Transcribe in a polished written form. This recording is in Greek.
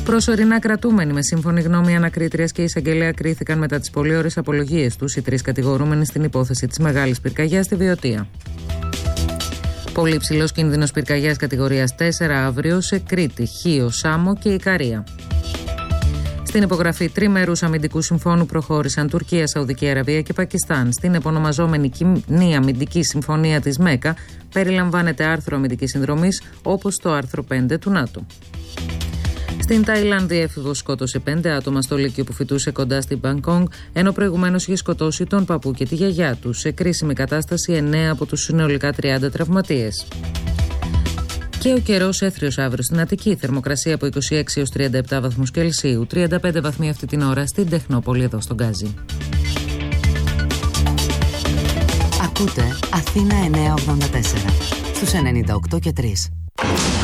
Προσωρινά κρατούμενοι με σύμφωνη γνώμη ανακρίτριας και εισαγγελέα κρίθηκαν μετά τις πολύ ώρες απολογίες τους οι 3 κατηγορούμενοι στην υπόθεση της μεγάλης πυρκαγιάς στη Βιωτία. Πολύ ψηλός κίνδυνος πυρκαγιάς κατηγορίας 4 αύριο σε Κρήτη, Χίο, Σάμο και Ικαρία. Στην υπογραφή τριμερούς αμυντικού συμφώνου προχώρησαν Τουρκία, Σαουδική Αραβία και Πακιστάν. Στην επωνομαζόμενη κοινή αμυντική συμφωνία της ΜΕΚΑ περιλαμβάνεται άρθρο αμυντικής συνδρομής όπως το άρθρο 5 του ΝΑΤΟ. Στην Ταϊλάνδη, έφηβος σκότωσε 5 άτομα στο Λύκειο που φοιτούσε κοντά στην Μπανκόγκ, ενώ προηγουμένως είχε σκοτώσει τον παππού και τη γιαγιά του. Σε κρίσιμη κατάσταση 9 από τους συνολικά 30 τραυματίες. Και ο καιρός έθριος αύριο στην Αττική, θερμοκρασία από 26 έως 37 βαθμούς Κελσίου, 35 βαθμοί αυτή την ώρα στην Τεχνόπολη εδώ στον Γκάζι. Ακούτε Αθήνα 984 στους 98 και 3.